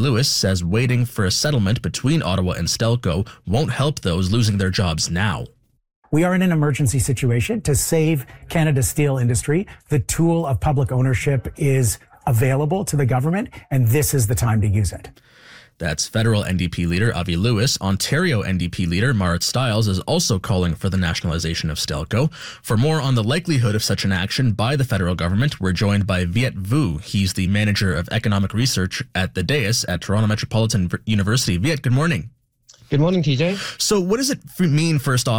Lewis says waiting for a settlement between Ottawa and Stelco won't help those losing their jobs now. We are in an emergency situation to save Canada's steel industry. The tool of public ownership is available to the government, and this is the time to use it. That's federal NDP leader Avi Lewis. Ontario NDP leader Marit Stiles is also calling for the nationalization of Stelco. For more on the likelihood of such an action by the federal government, we're joined by Viet Vu. He's the manager of economic research at the DAIS at Toronto Metropolitan University. Viet, good morning. Good morning, TJ. So what does it mean, first off,